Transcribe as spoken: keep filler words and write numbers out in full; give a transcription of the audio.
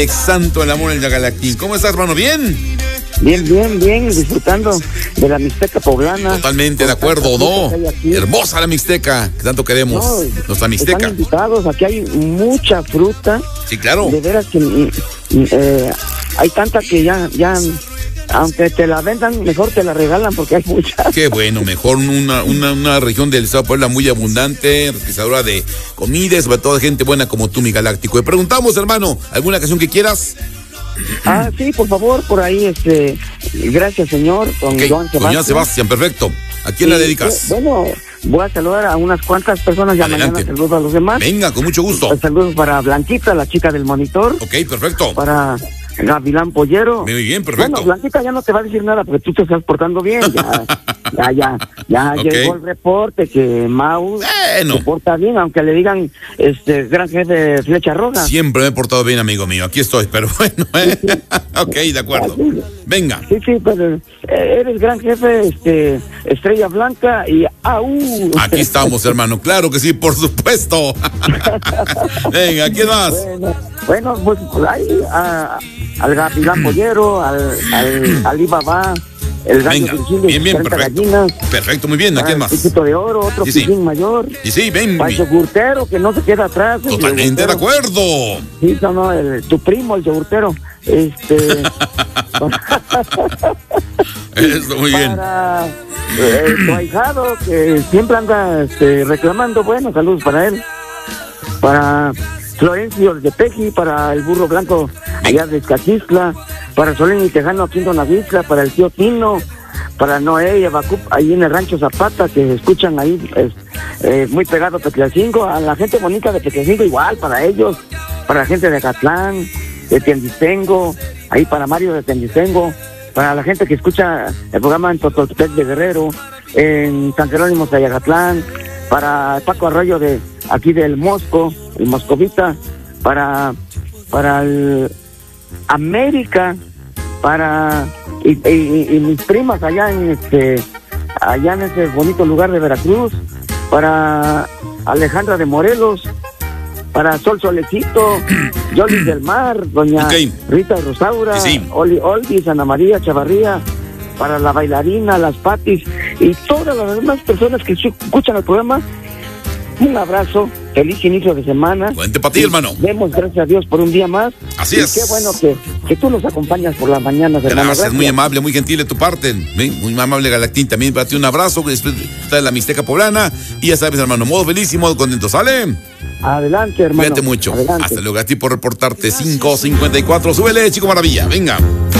Santo el amor, el Galáctico. ¿Cómo estás, hermano? ¿Bien? Bien, bien, bien, disfrutando de la Mixteca poblana. Totalmente de acuerdo, ¿no? Hermosa la Mixteca, que tanto queremos. No, nuestra Mixteca. Están invitados, aquí hay mucha fruta. Sí, claro. De veras que eh, hay tanta que ya, ya, aunque te la vendan, mejor te la regalan porque hay mucha. Qué bueno, mejor una, una, una región del estado de Puebla muy abundante, enriquecedora de comida, sobre todo de gente buena como tú, mi Galáctico. Y preguntamos, hermano, ¿alguna canción que quieras? Ah, sí, por favor, por ahí, este, gracias, señor, con okay. Joan Sebastián. Con Joan Sebastián, perfecto. ¿A quién sí, la dedicas? Eh, bueno, voy a saludar a unas cuantas personas, ya Adelante. Mañana saludo a los demás. Venga, con mucho gusto. Saludos para Blanquita, la chica del monitor. Ok, perfecto. Para Gavilán Pollero. Muy bien, perfecto. Bueno, Blanquita ya no te va a decir nada porque tú te estás portando bien. Ya, ya, ya, ya okay. Llegó el reporte que Mau bueno. se porta bien, aunque le digan este gran jefe de Flecha Roja. Siempre me he portado bien, amigo mío. Aquí estoy, pero bueno. ¿eh? Sí, sí. Ok, de acuerdo. Venga. Sí, sí, pero eres gran jefe, este, Estrella Blanca y ¡au! Aquí estamos, hermano. Claro que sí, por supuesto. Venga, ¿quién más? Bueno, bueno pues ahí a, al Gavilán Pollero, al, al Alibaba, el gallo venga, Virgilio, bien, bien, perfecto. Gallinas, perfecto, muy bien. ¿A quién más? Piquito de Oro, otro sí, Piquín sí. mayor. Y sí, ven. Para el yogurtero, que no se queda atrás. Totalmente de acuerdo. Sí, no, no, el, tu primo, el yogurtero. Este. Eso, muy bien. Para eh, tu ahijado, que siempre anda este, reclamando, bueno, saludos para él. Para Florencio de Peji, para el burro blanco allá de Escatistla, para Solín y Tejano aquí en Donavistla, para el tío Tino, para Noé y Abacup ahí en el rancho Zapata, que escuchan ahí es, eh, muy pegado a Petlacingo, a la gente bonita de Petlacingo igual, para ellos, para la gente de Acatlán, de Tiandistengo, ahí para Mario de Tiandistengo, para la gente que escucha el programa en Totoltepec de Guerrero, en San Jerónimo de Ayacatlán, para Paco Arroyo de aquí del Mosco, el Moscovita, para para el América, para y, y, y mis primas allá en este allá en ese bonito lugar de Veracruz, para Alejandra de Morelos, para Sol Solecito, Yolis del Mar, doña okay. Rita Rosaura, sí, sí. Oli Olvis, Ana María Chavarría, para la bailarina, las Patis y todas las demás personas que escuchan el programa. Un abrazo, feliz inicio de semana. Cuente para ti, hermano. Demos gracias a Dios por un día más. Así y es. Qué bueno que, que tú nos acompañas por las mañanas, hermano. Gracias, gracias, muy amable, muy gentil de tu parte. Muy amable, Galactín. También para ti un abrazo. Después de la Mixteca Poblana. Y ya sabes, hermano, modo feliz y modo contento. ¿Sale? Adelante, hermano. Cuídate mucho. Adelante. Hasta luego, a ti por reportarte. cinco cincuenta y cuatro. Súbele, chico maravilla. Venga.